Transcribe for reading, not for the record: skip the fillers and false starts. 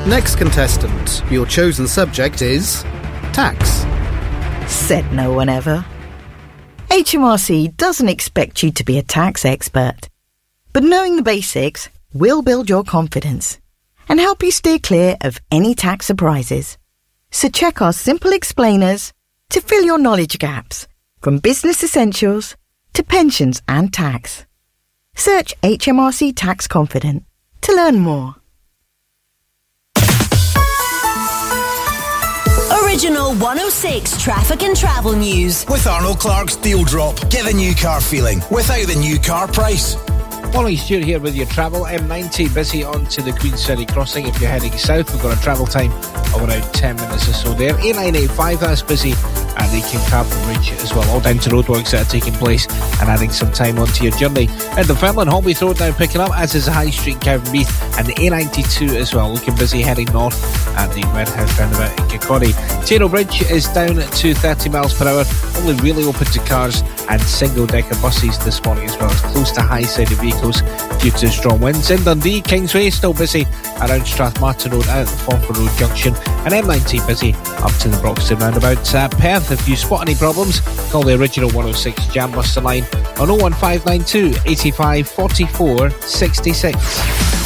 Next contestant, your chosen subject is tax. Said no one ever. HMRC doesn't expect you to be a tax expert, but knowing the basics will build your confidence and help you steer clear of any tax surprises. So check our simple explainers to fill your knowledge gaps, from business essentials to pensions and tax. Search HMRC Tax Confident to learn more. Original 106 Traffic and Travel News. With Arnold Clark's Deal Drop. Get the new car feeling without the new car price. Morning, Stuart here with your travel. M90 busy onto the Queensferry crossing. If you're heading south, we've got a travel time of around 10 minutes or so there. A985, that's busy at the Kincardine Bridge as well. All down to roadworks that are taking place and adding some time onto your journey. And the Dunfermline Holmby Road now picking up, as is the High Street Cowdenbeath, and the A92 as well, looking busy heading north at the Red House roundabout in Kirkcaldy. Taro Bridge is down to 30 miles per hour, only really open to cars and single-decker buses this morning as well. It's close to high-sided vehicles due to strong winds. In Dundee, Kingsway still busy around Strathmartin Road out at the Forfar Road junction, and M90 busy up to the Broxton roundabout. Perth, if you spot any problems, call the original 106 Jam Buster line on 01592 85 44 66.